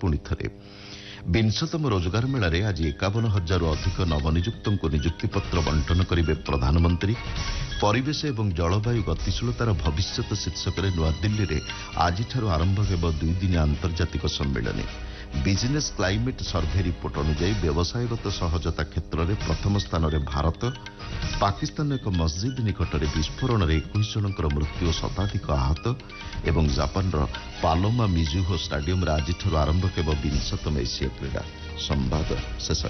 पुणी थरे 20तम रोजगार मेलार आज 51,000 अधिक नवनियुक्तों नियुक्तिपत्र बंटन करेंगे प्रधानमंत्री। परिवेश एवं जलवायु गतिशीलतार भविष्यत शीर्षक नूआदिल्ली में आज आरंभ हो 2 दिनिया आंतर्जातिक सम्मेलन। बिजनेस क्लाइमेट सर्भे रिपोर्ट अनुଯାयी व्यवसायगत सहजता क्षेत्र में प्रथम स्थान में भारत। पाकिस्तान एक मस्जिद निकट में विस्फोरण में 21 जनकर मृत्यु, शताधिक आहत। एवं जापान पालोमा मिजुहो स्टाडियम आज आरंभ हो 20तम एशिया क्रीड़ा। संवाद शेष।